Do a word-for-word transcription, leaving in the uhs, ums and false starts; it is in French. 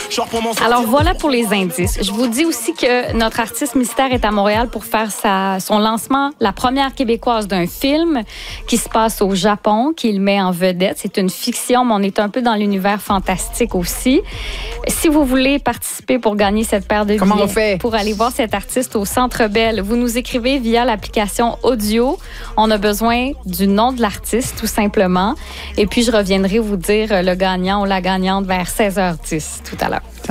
Alors voilà pour les indices. Je vous dis aussi que notre artiste mystère est à Montréal pour faire sa, son lancement, la première québécoise d'un film qui se passe au Japon, qu'il met en vedette. C'est une fiction, mais on est un peu dans l'univers fantastique aussi. Si vous voulez participer pour gagner cette paire de Comment billets, on fait? pour aller voir cet artiste au Centre Bell, vous nous écrivez via l'application audio. On a besoin du nom de l'artiste, tout simplement. Et puis, je reviendrai vous dire le gagnant ou la gagnante vers seize heures dix tout à l'heure.